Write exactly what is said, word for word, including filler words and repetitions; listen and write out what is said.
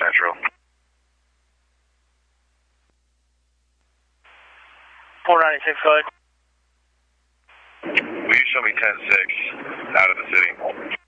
Central. four ninety-six, go ahead. Will you show me ten six out of the city?